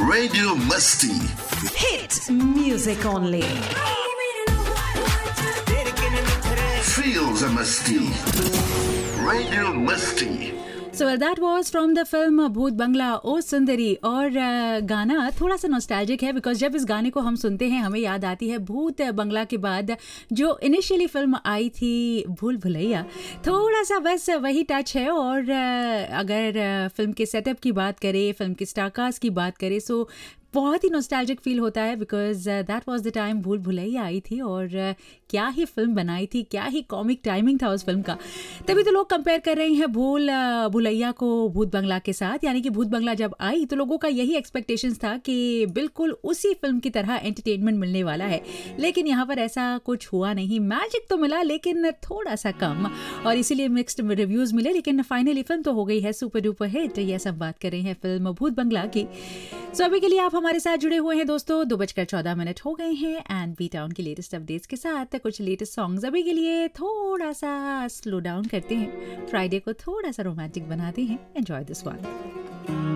Radio Musti. Hit music only. Feel the Musti. Radio Musti. So that was from the film भूत बंगला ओ सुंदरी. और गाना थोड़ा सा nostalgic है बिकॉज जब इस गाने को हम सुनते हैं हमें याद आती है भूत बंगला के बाद जो इनिशियली फिल्म आई थी भूल भुलैया. थोड़ा सा बस वही टच है. और अगर फिल्म के सेटअप की बात करें, फिल्म के स्टारकास्ट की बात करें, सो बहुत ही नॉस्टैल्जिक फील होता है because that was the time भूल भुलैया आई थी. और क्या ही फिल्म बनाई थी, क्या ही कॉमिक टाइमिंग था उस फिल्म का. तभी तो लोग कंपेयर कर रहे हैं भूल भुलैया को भूत बंगला के साथ. यानी कि भूत बंगला जब आई तो लोगों का यही एक्सपेक्टेशंस था कि बिल्कुल उसी फिल्म की तरह एंटरटेनमेंट मिलने वाला है. लेकिन यहाँ पर ऐसा कुछ हुआ नहीं. मैजिक तो मिला लेकिन थोड़ा सा कम, और इसीलिए मिक्स्ड रिव्यूज़ मिले. लेकिन फाइनली फिल्म तो हो गई है सुपर डुपर हिट. ये सब बात कर रहे हैं फिल्म भूत बंगला की. सो अभी के लिए आप हमारे साथ जुड़े हुए हैं दोस्तों. 2:14 हो गए हैं एंड बी टाउन की लेटेस्ट अपडेट्स के साथ कुछ लेटेस्ट सॉन्ग्स. अभी के लिए थोड़ा सा स्लो डाउन करते हैं, फ्राइडे को थोड़ा सा रोमांटिक बनाते हैं. Enjoy this one.